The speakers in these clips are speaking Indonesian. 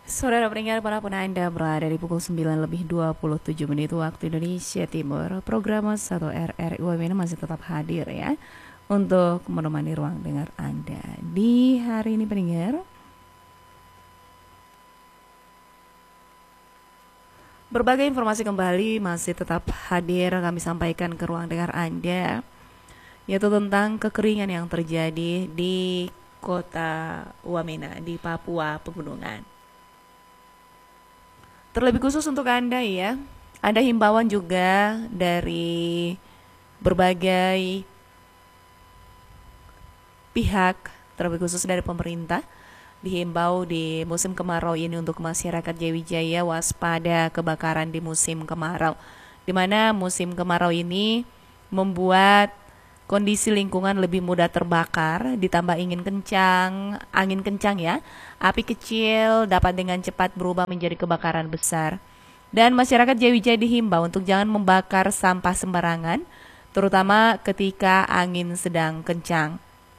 Saudara pendengar, para Anda berada di pukul 9:27 waktu Indonesia Timur. Program 1 RRI UMN masih tetap hadir ya untuk menemani ruang dengar Anda. Di hari ini pendengar, berbagai informasi kembali masih tetap hadir kami sampaikan ke ruang dengar Anda, yaitu tentang kekeringan yang terjadi di kota Wamena di Papua Pegunungan. Terlebih khusus untuk Anda ya, ada himbauan juga dari berbagai pihak, terlebih khusus dari pemerintah, dihimbau di musim kemarau ini untuk masyarakat Jayawijaya waspada kebakaran di musim kemarau, di mana musim kemarau ini membuat kondisi lingkungan lebih mudah terbakar, ditambah angin kencang ya. Api kecil dapat dengan cepat berubah menjadi kebakaran besar. Dan masyarakat Jayawijaya dihimbau untuk jangan membakar sampah sembarangan, terutama ketika angin sedang kencang.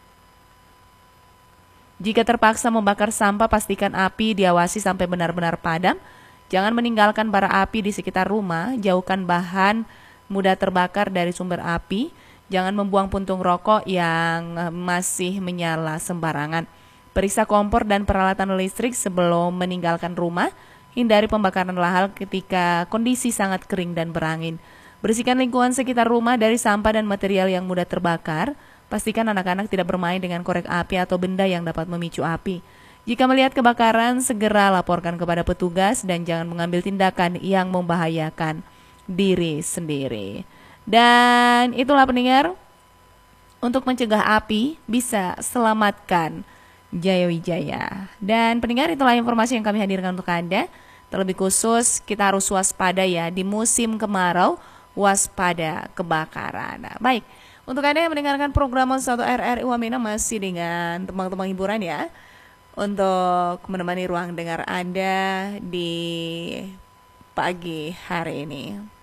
Jika terpaksa membakar sampah, pastikan api diawasi sampai benar-benar padam. Jangan meninggalkan bara api di sekitar rumah, jauhkan bahan mudah terbakar dari sumber api. Jangan membuang puntung rokok yang masih menyala sembarangan. Periksa kompor dan peralatan listrik sebelum meninggalkan rumah. Hindari pembakaran lahar ketika kondisi sangat kering dan berangin. Bersihkan lingkungan sekitar rumah dari sampah dan material yang mudah terbakar. Pastikan anak-anak tidak bermain dengan korek api atau benda yang dapat memicu api. Jika melihat kebakaran, segera laporkan kepada petugas dan jangan mengambil tindakan yang membahayakan diri sendiri. Dan itulah pendengar, untuk mencegah api bisa selamatkan Jayawijaya. Dan pendengar, itulah informasi yang kami hadirkan untuk Anda. Terlebih khusus kita harus waspada ya di musim kemarau, waspada kebakaran. Nah, baik, untuk Anda yang mendengarkan program 1 RRI Wamena masih dengan teman-teman hiburan ya, untuk menemani ruang dengar Anda di pagi hari ini.